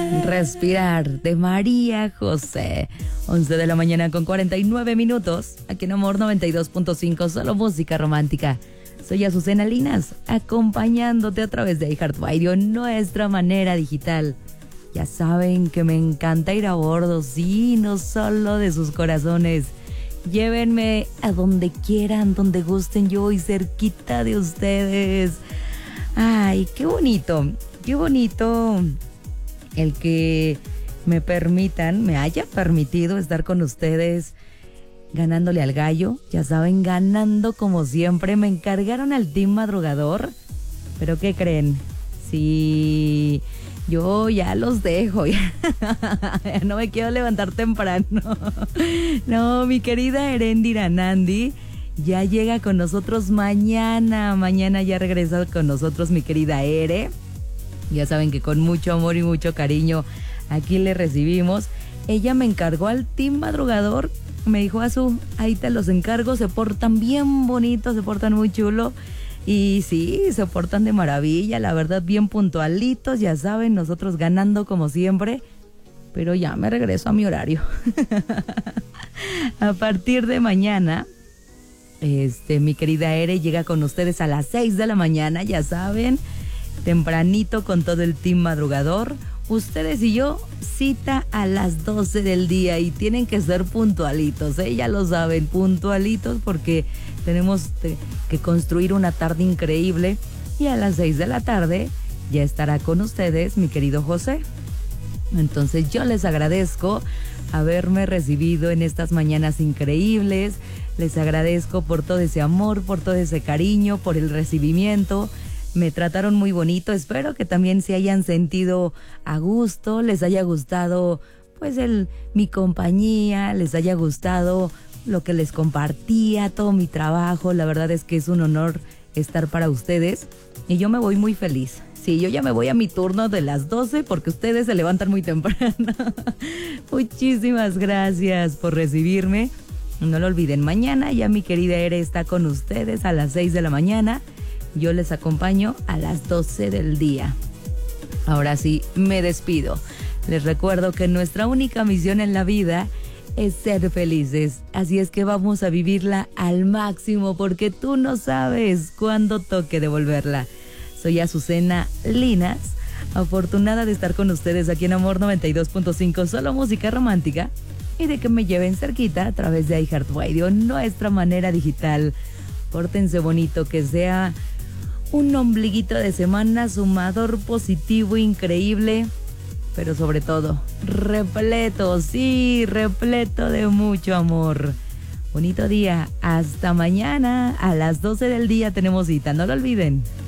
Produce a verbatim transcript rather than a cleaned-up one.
Respirar de María José. once de la mañana con cuarenta y nueve minutos. Aquí en Amor noventa y dos punto cinco, solo música romántica. Soy Azucena Linas, acompañándote a través de iHeartRadio, nuestra manera digital. Ya saben que me encanta ir a bordo, sí, no solo de sus corazones. Llévenme a donde quieran, donde gusten, yo voy cerquita de ustedes. Ay, qué bonito, qué bonito el que me permitan, me haya permitido estar con ustedes ganándole al gallo. Ya saben, ganando como siempre. Me encargaron al team madrugador, pero ¿qué creen? Sí, yo ya los dejo, ya, ya no me quiero levantar temprano. No, mi querida Erendira Nandi ya llega con nosotros mañana. Mañana ya regresa con nosotros mi querida Ere. Ya saben que con mucho amor y mucho cariño aquí le recibimos. Ella me encargó al team madrugador. Me dijo, Azu, ahí te los encargo. Se portan bien bonitos, se portan muy chulo. Y sí, se portan de maravilla, la verdad, bien puntualitos. Ya saben, nosotros ganando como siempre. Pero ya me regreso a mi horario. A partir de mañana, este, mi querida Ere llega con ustedes a las seis de la mañana, ya saben. Tempranito con todo el team madrugador. Ustedes y yo, cita a las doce del día y tienen que ser puntualitos, ¿eh? Ya lo saben, puntualitos porque tenemos que construir una tarde increíble. Y a las seis de la tarde ya estará con ustedes mi querido José. Entonces yo les agradezco haberme recibido en estas mañanas increíbles. Les agradezco por todo ese amor, por todo ese cariño, por el recibimiento. Me trataron muy bonito, espero que también se hayan sentido a gusto, les haya gustado pues el mi compañía, les haya gustado lo que les compartía, todo mi trabajo. La verdad es que es un honor estar para ustedes y yo me voy muy feliz. Sí, yo ya me voy a mi turno de las doce porque ustedes se levantan muy temprano. Muchísimas gracias por recibirme. No lo olviden, mañana ya mi querida Ere está con ustedes a las seis de la mañana. Yo les acompaño a las doce del día. Ahora sí, me despido. Les recuerdo que nuestra única misión en la vida es ser felices. Así es que vamos a vivirla al máximo porque tú no sabes cuándo toque devolverla. Soy Azucena Linas, afortunada de estar con ustedes aquí en Amor noventa y dos punto cinco, solo música romántica, y de que me lleven cerquita a través de iHeartRadio, nuestra manera digital. Pórtense bonito, que sea un ombliguito de semana sumador positivo increíble, pero sobre todo repleto, sí, repleto de mucho amor. Bonito día, hasta mañana a las doce del día tenemos cita, no lo olviden.